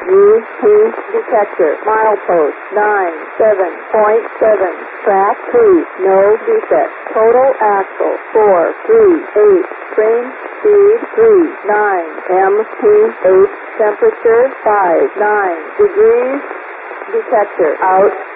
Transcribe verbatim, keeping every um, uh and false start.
U P detector. Milepost nine seven point seven. Track two. No defect. Total axle four three eight. Train speed three nine. M P H temperature five nine degrees. Detector out.